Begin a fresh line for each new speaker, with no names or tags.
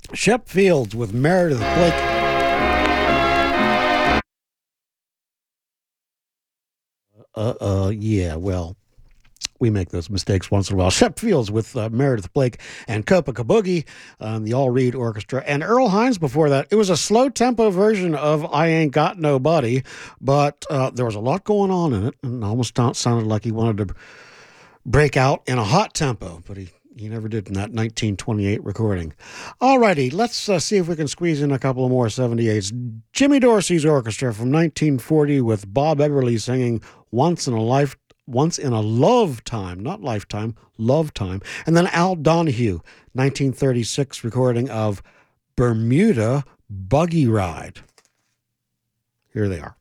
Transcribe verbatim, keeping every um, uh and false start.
Shep Fields with Meredith Blake. Uh, uh, yeah, well, we make those mistakes once in a while. Shep Fields with uh, Meredith Blake and Copacaboogie, um, the All Reed Orchestra, and Earl Hines before that. It was a slow tempo version of I Ain't Got Nobody, but uh, there was a lot going on in it, and almost sounded like he wanted to break out in a hot tempo, but he, he never did in that nineteen twenty-eight recording. Alrighty, let's uh, see if we can squeeze in a couple of more seventy-eights. Jimmy Dorsey's Orchestra from nineteen forty with Bob Everly singing Once in a Life Once in a Love Time, not Lifetime, Love Time. And then Al Donahue, nineteen thirty-six recording of Bermuda Buggy Ride. Here they are.